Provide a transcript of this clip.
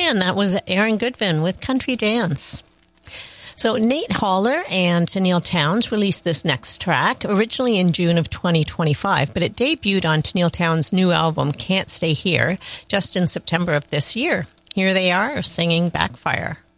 And that was Aaron Goodvin with Country Dance. So Nate Haller and Tennille Townes released this next track originally in June of 2025, but it debuted on Tennille Townes' new album, Can't Stay Here, just in September of this year. Here they are singing Backfire.